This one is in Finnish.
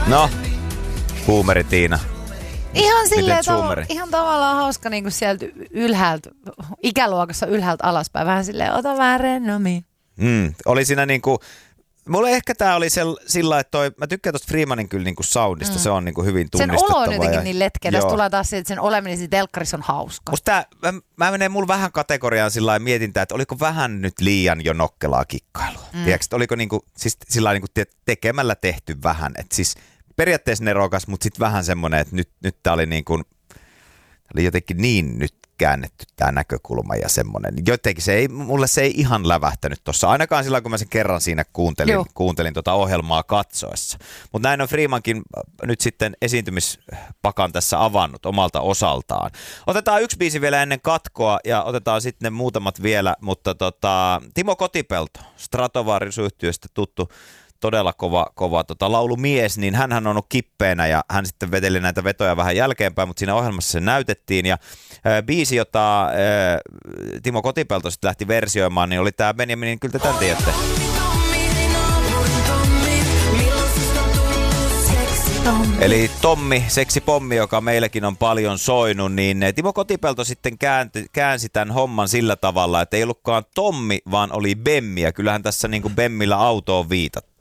No, boomeri Tiina. Ihan silleen, ihan tavallaan hauska niinku sieltä ylhäältä, ikäluokassa ylhäältä alaspäin. Vähän silleen, ota vähän rennommin. Oli siinä niinku, mulle ehkä tää oli sillä, että mä tykkään tosta Freemanin kyllä niinku soundista, se on niinku hyvin tunnistettava. Sen olo on jotenkin niin letkeä, tässä tulee taas siitä, että sen oleminen siinä telkkarissa on hauska. Musta mä menen mulla vähän kategoriaan sillä lailla mietintä, että oliko vähän nyt liian jo nokkelaa kikkailua. Tiedätkö, oliko niinku, siis sillä niinku tekemällä tehty vähän, että siis periaatteessa nerokas, mutta sitten vähän semmoinen, että nyt tää oli niin kuin, oli jotenkin niin nyt käännetty tämä näkökulma ja semmoinen. Jotenkin mulle se ei ihan lävähtänyt tuossa, ainakaan silloin kun mä sen kerran siinä kuuntelin tuota ohjelmaa katsoessa. Mutta näin on Freemankin nyt sitten esiintymispakan tässä avannut omalta osaltaan. Otetaan yksi biisi vielä ennen katkoa ja otetaan sitten ne muutamat vielä, mutta Timo Kotipelto, Stratovarius-yhtiöstä tuttu, todella kova laulumies, niin hänhän on ollut kippeenä ja hän sitten veteli näitä vetoja vähän jälkeenpäin, mutta siinä ohjelmassa se näytettiin ja biisi, jota Timo Kotipelto sitten lähti versioimaan, niin oli tämä Benjaminin, kyllä te tämän tiedätte. Eli Tommi, seksipommi, joka meilläkin on paljon soinut, niin Timo Kotipelto sitten käänsi tämän homman sillä tavalla, että ei ollutkaan Tommi, vaan oli Bemmi, ja kyllähän tässä niin kuin Bemmillä autoon viitattiin.